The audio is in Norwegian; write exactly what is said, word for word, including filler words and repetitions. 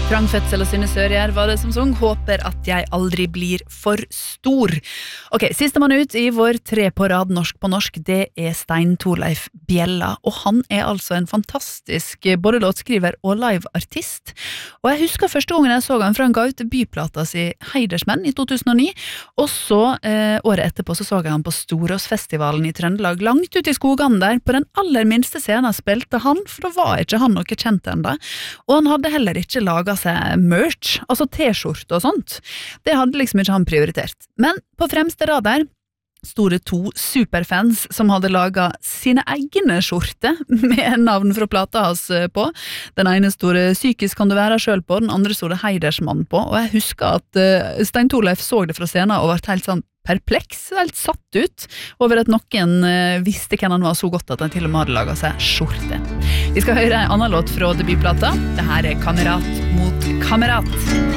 Trang Fødsel og Synne Sørgjær var det som sang Håper at jeg aldri blir for stor. Ok, siste mann ut i vår tre på rad norsk på norsk, det er Stein Torleif Bjella, og han er altså en fantastisk både låtskriver og liveartist. Og jeg husker første gangen jeg så han, for han ga ut byplata si Heidersmenn i to tusen og ni, og så eh, året etterpå så så jeg han på Storåsfestivalen i Trøndelag, langt ut i skogene der, på den aller minste scenen spilte han, for da var ikke han noe kjent enda, og han hadde heller ikke laget seg merch, altså t-skjort og sånt. Det hadde liksom ikke han prioritert. Men på fremste rad der sto det to superfans som hadde laget sine egne skjorter med navn fra plata hans på. Den ene stod det Psykisk kan du være selv på, den andre stod det Heidersmann på, og jeg husker at uh, Stein Torleif så det fra scenen og var helt sånn perpleks, helt satt ut over at noen uh, visste hvem han var så godt at han til og med hadde laget seg skjorte. Vi skal høre en annen låt fra debutplata. Det her er Kamerat mot kamerat.